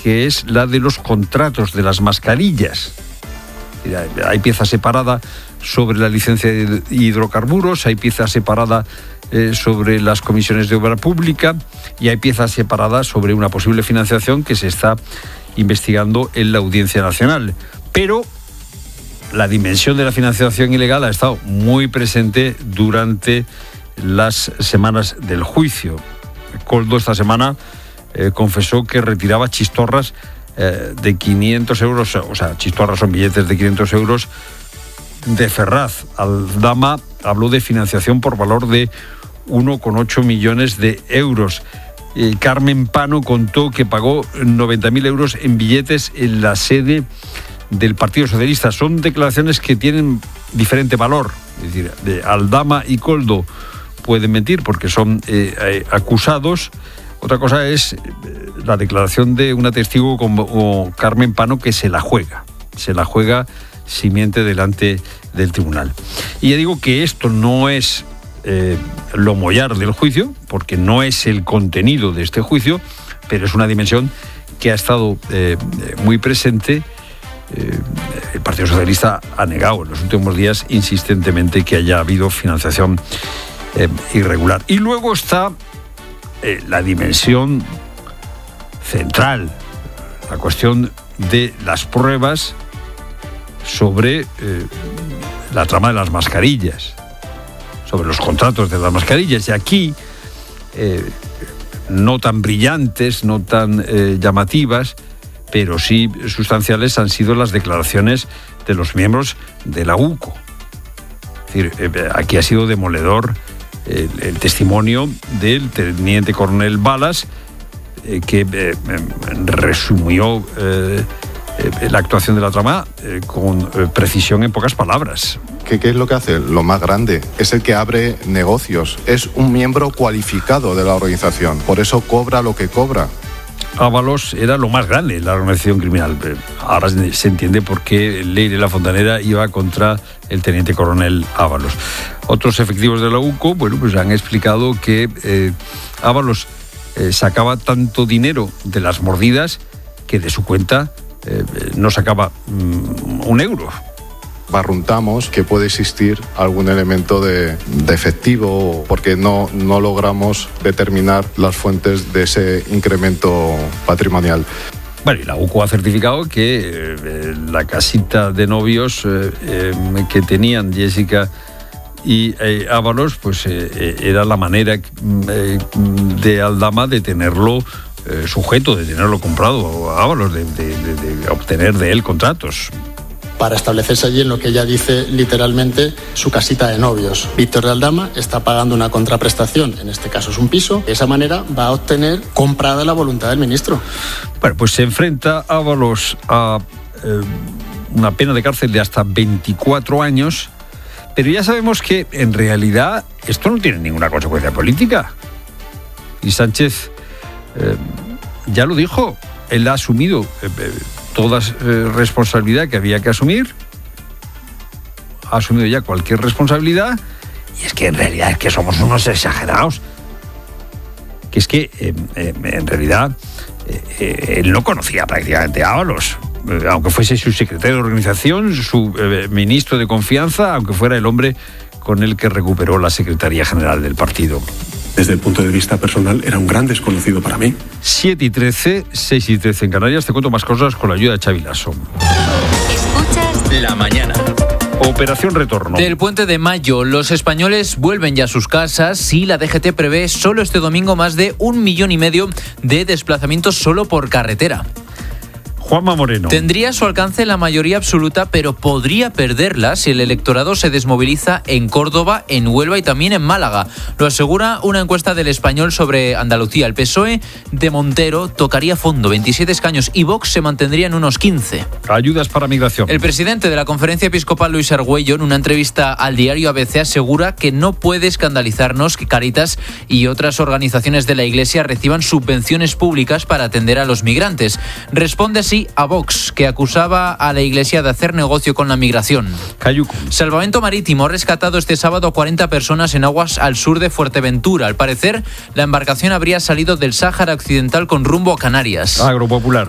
que es la de los contratos de las mascarillas. Hay pieza separada sobre la licencia de hidrocarburos, hay pieza separada sobre las comisiones de obra pública y hay pieza separada sobre una posible financiación que se está investigando en la Audiencia Nacional. Pero la dimensión de la financiación ilegal ha estado muy presente durante las semanas del juicio. Koldo esta semana confesó que retiraba chistorras de 500 euros, o sea, chistorras son billetes de 500 euros de Ferraz. Aldama habló de financiación por valor de 1,8 millones de euros. Carmen Pano contó que pagó 90.000 euros en billetes en la sede del Partido Socialista. Son declaraciones que tienen diferente valor. Es decir, Aldama y Koldo pueden mentir porque son acusados. Otra cosa es la declaración de una testigo como Carmen Pano, que se la juega si miente delante del tribunal. Y ya digo que esto no es lo mollar del juicio, porque no es el contenido de este juicio, pero es una dimensión que ha estado muy presente. El Partido Socialista ha negado en los últimos días insistentemente que haya habido financiación irregular. Y luego está la dimensión central, la cuestión de las pruebas sobre la trama de las mascarillas, sobre los contratos de las mascarillas. Y aquí, no tan brillantes, no tan llamativas, pero sí sustanciales han sido las declaraciones de los miembros de la UCO. Es decir, aquí ha sido demoledor el testimonio del teniente coronel Balas, que resumió la actuación de la trama con precisión en pocas palabras. ¿Qué es lo que hace? Lo más grande. Es el que abre negocios. Es un miembro cualificado de la organización. Por eso cobra lo que cobra. Ábalos era lo más grande en la organización criminal. Ahora se entiende por qué Leire La Fontanera iba contra el teniente coronel Ábalos. Otros efectivos de la UCO, pues han explicado que Ábalos sacaba tanto dinero de las mordidas que de su cuenta no sacaba un euro. Barruntamos que puede existir algún elemento de efectivo porque no logramos determinar las fuentes de ese incremento patrimonial. Bueno, y la UCO ha certificado que la casita de novios que tenían Jessica y Ábalos, pues era la manera de Aldama de tenerlo sujeto, de tenerlo comprado a Ábalos, de obtener de él contratos. Para establecerse allí en lo que ella dice literalmente su casita de novios. Víctor de Aldama está pagando una contraprestación, en este caso es un piso. De esa manera va a obtener comprada la voluntad del ministro. Bueno, pues se enfrenta Ábalos a una pena de cárcel de hasta 24 años, pero ya sabemos que en realidad esto no tiene ninguna consecuencia política. Y Sánchez ya lo dijo, él ha asumido toda responsabilidad que había que asumir, ha asumido ya cualquier responsabilidad, y es que en realidad es que somos unos exagerados, que es que en realidad él no conocía prácticamente a Ábalos, aunque fuese su secretario de organización, su ministro de confianza, aunque fuera el hombre con el que recuperó la Secretaría General del partido. Desde el punto de vista personal, era un gran desconocido para mí. 7:13, 6:13 en Canarias. Te cuento más cosas con la ayuda de Xavi Lasso. Escuchas La Mañana. Operación Retorno. Del Puente de Mayo, los españoles vuelven ya a sus casas y la DGT prevé solo este domingo más de 1,5 millones de desplazamientos solo por carretera. Juanma Moreno. Tendría a su alcance la mayoría absoluta, pero podría perderla si el electorado se desmoviliza en Córdoba, en Huelva y también en Málaga. Lo asegura una encuesta del Español sobre Andalucía. El PSOE de Montero tocaría fondo, 27 escaños, y Vox se mantendría en unos 15. Ayudas para migración. El presidente de la Conferencia Episcopal, Luis Argüello, en una entrevista al diario ABC, asegura que no puede escandalizarnos que Cáritas y otras organizaciones de la Iglesia reciban subvenciones públicas para atender a los migrantes. Responde así a Vox, que acusaba a la Iglesia de hacer negocio con la migración. Cayuco. Salvamento Marítimo ha rescatado este sábado a 40 personas en aguas al sur de Fuerteventura. Al parecer, la embarcación habría salido del Sáhara Occidental con rumbo a Canarias. Agropopular.